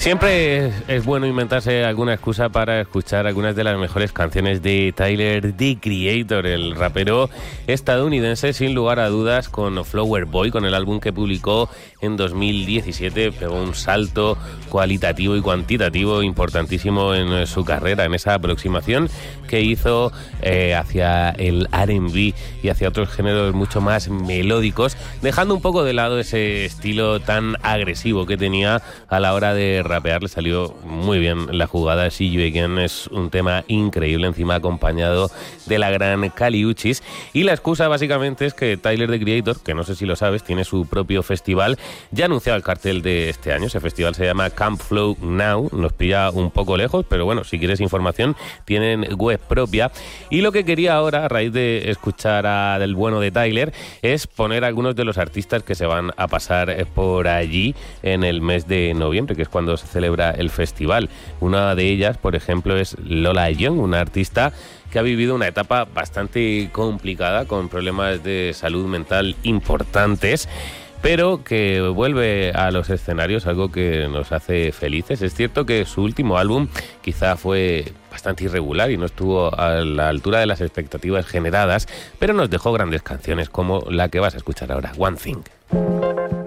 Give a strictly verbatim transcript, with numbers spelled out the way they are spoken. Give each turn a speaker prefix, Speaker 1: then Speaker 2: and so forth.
Speaker 1: Siempre es, es bueno inventarse alguna excusa para escuchar algunas de las mejores canciones de Tyler, The Creator, el rapero estadounidense, sin lugar a dudas, con Flower Boy, con el álbum que publicó en dos mil diecisiete, pegó un salto cualitativo y cuantitativo importantísimo en su carrera, en esa aproximación que hizo eh, hacia el R and B y hacia otros géneros mucho más melódicos, dejando un poco de lado ese estilo tan agresivo que tenía a la hora de rapear. Le salió muy bien la jugada. See You Again es un tema increíble, encima acompañado de la gran Kali Uchis, y la excusa básicamente es que Tyler, The Creator, que no sé si lo sabes, tiene su propio festival, ya ha anunciado el cartel de este año. Ese festival se llama Camp Flow Now, nos pilla un poco lejos, pero bueno, si quieres información tienen web propia, y lo que quería ahora, a raíz de escuchar a del bueno de Tyler, es poner algunos de los artistas que se van a pasar por allí en el mes de noviembre, que es cuando se celebra el festival. Una de ellas, por ejemplo, es Lola Young, una artista que ha vivido una etapa bastante complicada, con problemas de salud mental importantes, pero que vuelve a los escenarios, algo que nos hace felices. Es cierto que su último álbum quizá fue bastante irregular y no estuvo a la altura de las expectativas generadas, pero nos dejó grandes canciones como la que vas a escuchar ahora, One Thing.